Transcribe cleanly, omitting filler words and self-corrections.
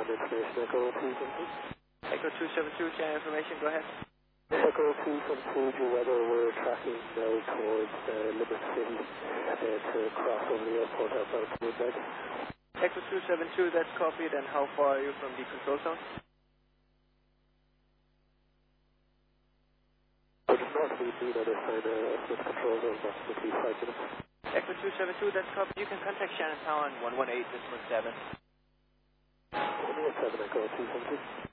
Shannon information, Echo 272. Echo 272, Shannon information, go ahead. Echo 272, due weather, we're tracking now towards Limerick City to cross over the airport outside of Quebec. Echo 272, that's copied, and how far are you from the control zone? We're just north of the other side of the control zone, approximately 5 minutes. Echo 272, that's copied. You can contact Shannon Tower on 118, this was 7. 117, Echo 272.